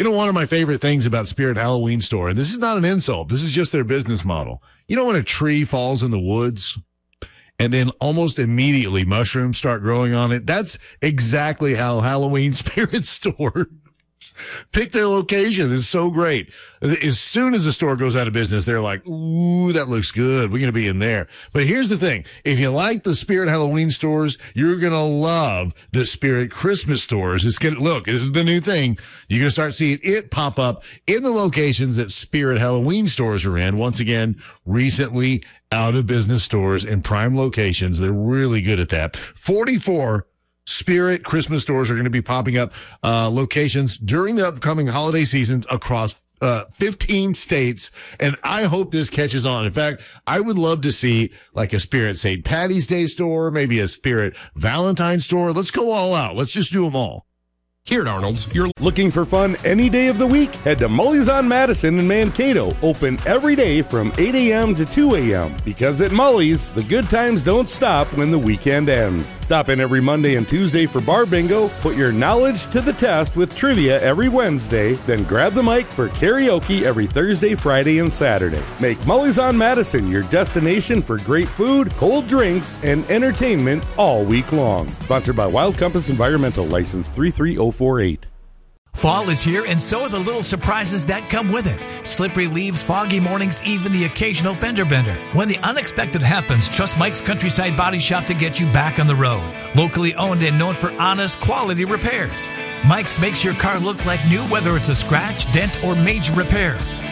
One of my favorite things about Spirit Halloween Store, and this is not an insult, this is just their business model. When a tree falls in the woods and then almost immediately mushrooms start growing on it, that's exactly how Halloween Spirit Store pick their location. It's so great. As soon as the store goes out of business, they're like, ooh, that looks good. We're going to be in there. But here's the thing. If you like the Spirit Halloween stores, you're going to love the Spirit Christmas stores. Look, this is the new thing. You're going to start seeing it pop up in the locations that Spirit Halloween stores are in. Once again, recently out of business stores in prime locations. They're really good at that. 44 Spirit Christmas stores are going to be popping up locations during the upcoming holiday seasons across 15 states, and I hope this catches on. In fact, I would love to see like a Spirit St. Patty's Day store, maybe a Spirit Valentine's store. Let's go all out. Let's just do them all. Here at Arnold's, you're looking for fun any day of the week? Head to Mully's on Madison in Mankato, open every day from 8 a.m. to 2 a.m. Because at Mully's, the good times don't stop when the weekend ends. Stop in every Monday and Tuesday for bar bingo, put your knowledge to the test with trivia every Wednesday, then grab the mic for karaoke every Thursday, Friday, and Saturday. Make Mully's on Madison your destination for great food, cold drinks, and entertainment all week long. Sponsored by Wild Compass Environmental, license 33048. Fall is here, and so are the little surprises that come with it. Slippery leaves, foggy mornings, even the occasional fender bender. When the unexpected happens, trust Mike's Countryside Body Shop to get you back on the road. Locally owned and known for honest, quality repairs. Mike's makes your car look like new, whether it's a scratch, dent, or major repair.